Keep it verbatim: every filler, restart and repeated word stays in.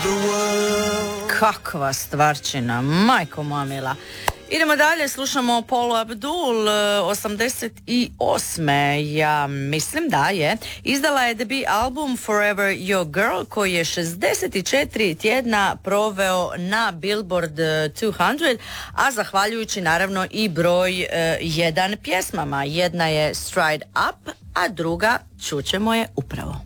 Kakva stvarčina, majko mamila. Idemo dalje, slušamo Paula Abdul, osamdeset osme Ja mislim da je. Izdala je debut album Forever Your Girl koji je šezdeset četiri tjedna proveo na Billboard dvjesto, a zahvaljujući naravno i broj uh, jedan pjesmama. Jedna je Stride Up, a druga čućemo je upravo.